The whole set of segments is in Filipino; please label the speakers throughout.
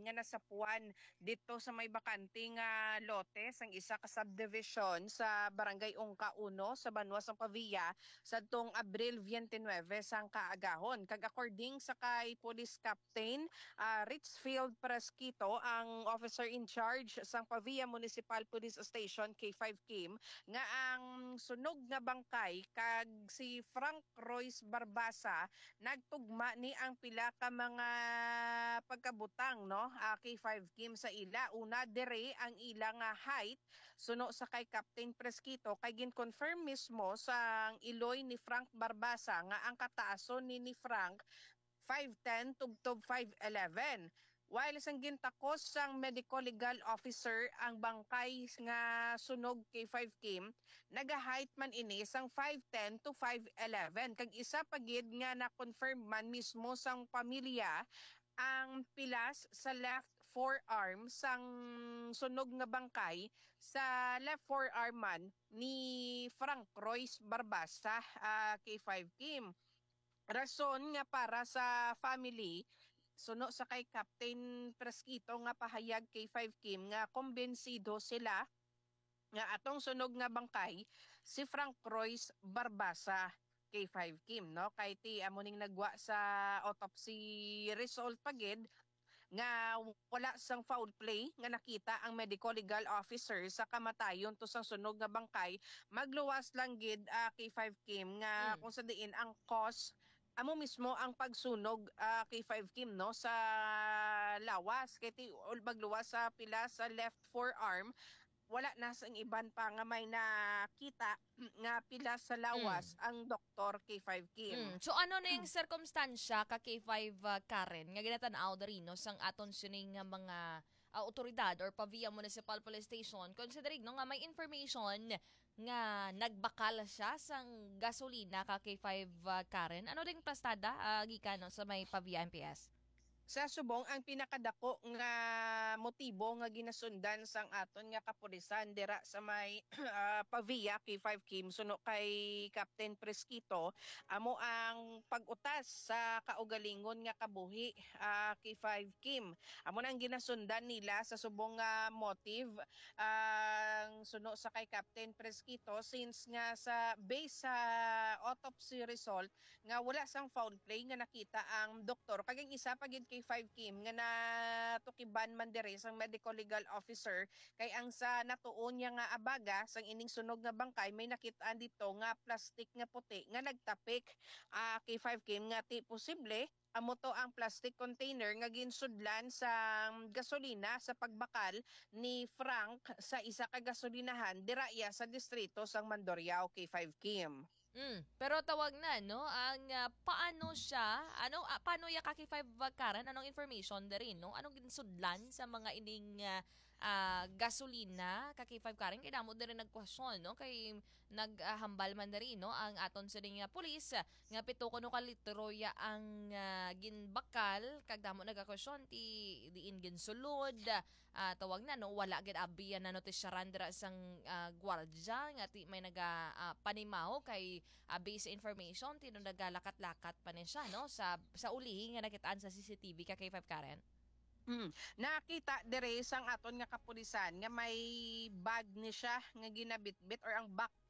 Speaker 1: nga nasapuan dito sa may bakanting lote sang isa ka subdivision sa Barangay Ongka 1 sa Banwa sang Pavia sa tong Abril 29 sang kaagahon. Kag according sa kay Police Captain Richfield Presquito, ang officer in charge sang Pavia Municipal Police Station K5 Kim, nga ang sunog nga bangkay kag si Frank Royce Barbasa nagtugma ni ang pila ka mga pagkabutang no K5 Kim sa ila. Una dire ang ila nga height suno sa kay Captain Presquito kay gin-confirm mismo sa iloy ni Frank Barbasa nga ang kataason ni Frank 5'10" tubtob 5'11". While isang gintakos sang medical legal officer ang bangkay nga sunog kay 5 Kim, nagahheight man ini sang 5'10" to 5'11". Kag isa pagid nga na-confirm man mismo sang pamilya ang pilas sa left forearm sang sunog nga bangkay sa left forearm man ni Frank Royce Barbasa kay 5 Kim. Rason nga para sa family suno sa kay Captain Presquito nga pahayag kay 5 Kim nga kumbensido sila nga atong sunog nga bangkay si Frank Royce Barbasa kay 5 Kim no kay ti amuning nagwa sa autopsy result pagid nga wala sang foul play nga nakita ang medical legal officer sa kamatayon to sang sunog nga bangkay. Magluwas lang gid kay 5 Kim nga kung sa diin ang cause amo mismo ang pagsunog kay 5 Kim no sa lawas kay ti magluwas sa pila sa left forearm, wala na sang iban pa nga may nakita nga pila sa lawas ang doktor kay 5 Kim.
Speaker 2: So ano na yung sirkumstansya ka K5 Karen nga ginatanaw dari no sang aton sining nga mga otoridad or Pavia Municipal Police Station considering no nga may information nga nagbakal siya sang gasolina ka K5 Karen. Ano ding plastada gikan no sa may Pavia MPS?
Speaker 1: Sa subong ang pinakadako nga motibo nga ginasundan sang aton nga kapulisan dira sa may Pavia kay 5 Kim suno kay Captain Presquito amo ang pag-utas sa kaugalingon nga kabuhi kay 5 Kim. Amo na ang ginasundan nila sa subong nga motive ang suno sa kay Captain Presquito since nga sa base sa autopsy result nga wala sang foul play nga nakita ang doktor kag ang isa pagid kay 5 Kim nga natukiban man diri sang medical legal officer kay ang sa natuon niya nga abaga sang ining sunog nga bangkay may nakitaan dito nga plastic nga puti nga nagtapik kay 5 Kim nga ti posible amo to ang plastic container nga ginsudlan sa gasolina sa pagbakal ni Frank sa isa ka gasolinahan diraya sa distrito sang Mandurriao kay 5 Kim.
Speaker 2: Pero tawag na no ang paano siya paano ya kaki 5 Karen anong information diri no anong ginsudlan sa mga ining gasolina kaki 5 Karen kay damo diri nagkwestiyon no kay naghambal man diri no ang aton sa nga pulis nga pito kuno ka litro ya ang ginbakal kag damo nagakwestiyon ti diin ginsulod tawag na no wala gid abiyan na notisyaran dira sang gwardiya nga ti may panimaw kay based information tino nagalakat-lakat pa ni siya no sa ulihi nga nakitaan sa CCTV ka kay 5 Karen.
Speaker 1: Nakita dire sang aton nga kapulisan nga may bag ni siya nga ginabitbit or ang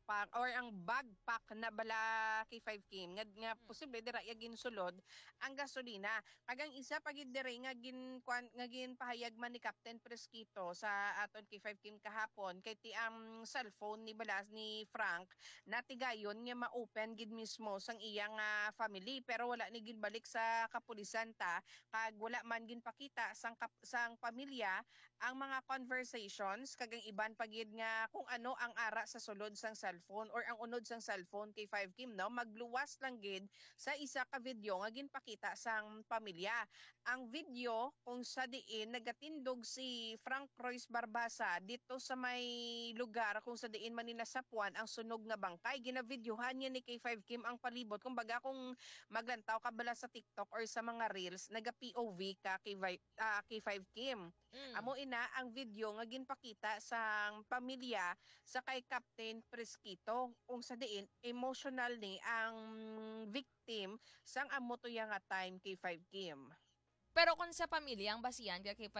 Speaker 1: backpack na bala kay 5 Kim nga posible dira ya ginsulod ang gasolina. Kagang isa pagid dire nga ginpahayag man ni Captain Presquito sa aton kay 5 Kim kahapon kay ti ang cellphone ni balas ni Frank natigayon nga ma-open gid mismo sang iyang family pero wala ni ginbalik sa kapulisan ta kag wala man ginpakita sang pamilya ang mga conversations kagang iban pagid nga kung ano ang ara sa sulod sang cellphone or ang unod sang cellphone kay 5 Kim no magluwas lang gid sa isa ka video nga ginpakita sang pamilya. Ang video kung sa diin nagatindog si Frank Royce Barbasa dito sa may lugar kung sa diin man nila sapuan ang sunog nga bangkay ginavideohan niya ni kay 5 Kim ang palibot kumbaga kung maglantaw ka bala sa TikTok or sa mga reels naga POV ka kay 5 Kim. Amo ina ang video nga ginpakita sang pamilya sa kay Captain Presquito kung sa diin emotional ni ang victim sang amo to yang time kay 5 Kim.
Speaker 2: Pero kung sa pamilya ang basihan kay